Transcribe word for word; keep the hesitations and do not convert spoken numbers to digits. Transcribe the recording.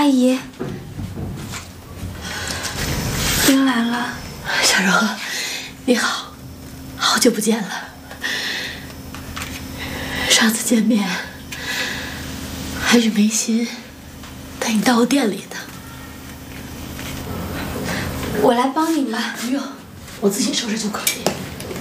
姨，您来了。 小柔，你好，好久不见了。上次见面还是梅心带你到我店里的。 我来帮您吧。 不用，我自己收拾就可以。